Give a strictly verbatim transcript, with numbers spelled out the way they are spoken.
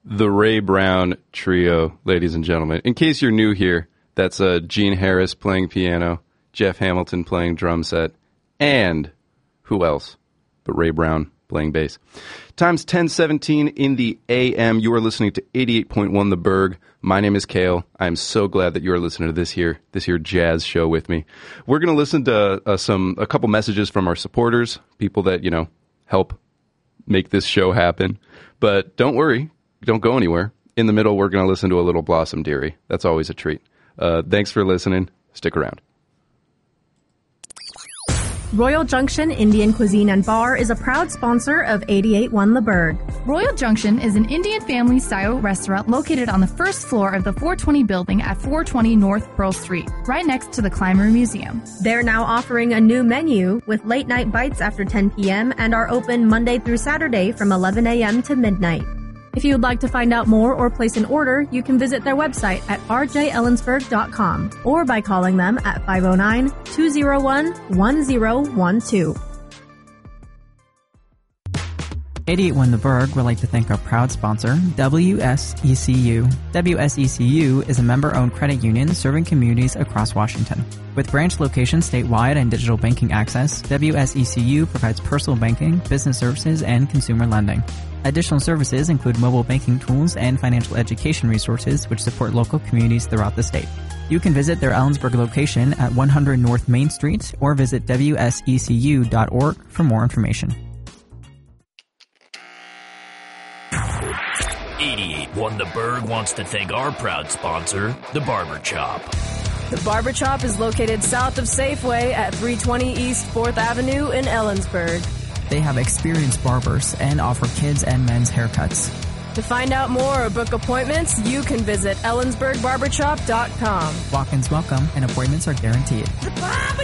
The Ray Brown Trio, ladies and gentlemen. In case you're new here, that's uh, Gene Harris playing piano, Jeff Hamilton playing drum set, and who else but Ray Brown playing bass. Time's ten seventeen in the A M. You are listening to eighty-eight point one The Berg. My name is Kale. I'm so glad that you are listening to this here, this here jazz show with me. We're going to listen to uh, some a couple messages from our supporters, people that, you know, help make this show happen. But don't worry. Don't go anywhere. In the middle, we're going to listen to a little Blossom Dearie. That's always a treat. Uh, thanks for listening. Stick around. Royal Junction Indian Cuisine and Bar is a proud sponsor of eighty-eight point one The Berg. Royal Junction is an Indian family-style restaurant located on the first floor of the four twenty building at four twenty North Pearl Street, right next to the Clymer Museum. They're now offering a new menu with late-night bites after ten p.m. and are open Monday through Saturday from eleven a.m. to midnight. If you would like to find out more or place an order, you can visit their website at r j ellensburg dot com or by calling them at five oh nine, two oh one, one oh one two. eighty-eight point one The Berg would like to thank our proud sponsor, W S E C U. W S E C U is a member-owned credit union serving communities across Washington. With branch locations statewide and digital banking access, W S E C U provides personal banking, business services, and consumer lending. Additional services include mobile banking tools and financial education resources which support local communities throughout the state. You can visit their Ellensburg location at one hundred North Main Street or visit W S E C U dot org for more information. eighty-eight point one The Berg wants to thank our proud sponsor, The Barber Chop. The Barber Chop is located south of Safeway at three twenty East fourth Avenue in Ellensburg. They have experienced barbers and offer kids and men's haircuts. To find out more or book appointments, you can visit ellensburg barber chop dot com. Walk-ins welcome and appointments are guaranteed. The Barber